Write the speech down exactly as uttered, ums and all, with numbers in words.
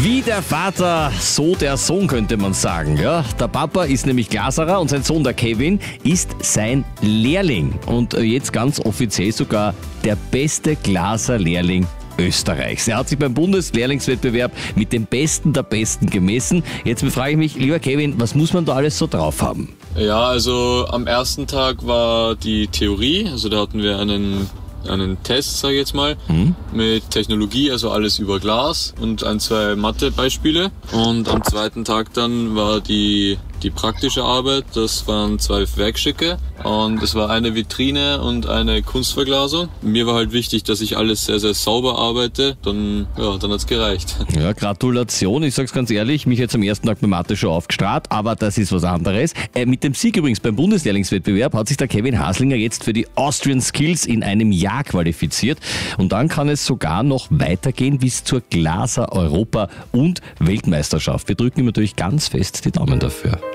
Wie der Vater, so der Sohn, könnte man sagen. Ja, der Papa ist nämlich Glaserer und sein Sohn, der Kevin, ist sein Lehrling. Und jetzt ganz offiziell sogar der beste Glaser-Lehrling Österreichs. Er hat sich beim Bundeslehrlingswettbewerb mit den Besten der Besten gemessen. Jetzt frage ich mich, lieber Kevin, was muss man da alles so drauf haben? Ja, also am ersten Tag war die Theorie, also da hatten wir einen einen Test, sage ich jetzt mal, mhm. mit Technologie, also alles über Glas und ein, zwei Mathe-Beispiele. Und am zweiten Tag dann war die, die praktische Arbeit, das waren zwei Werkstücke und es war eine Vitrine und eine Kunstverglasung. Mir war halt wichtig, dass ich alles sehr, sehr sauber arbeite, dann, ja, dann hat's gereicht. Ja, Gratulation, ich sag's ganz ehrlich, mich jetzt am ersten Tag bei Mathe schon aufgestrahlt, aber das ist was anderes. Äh, mit dem Sieg übrigens beim Bundeslehrlingswettbewerb hat sich der Kevin Haslinger jetzt für die Austrian Skills in einem Jahr qualifiziert und dann kann es sogar noch weitergehen bis zur Glaser Europa- und Weltmeisterschaft. Wir drücken ihm natürlich ganz fest die Daumen dafür.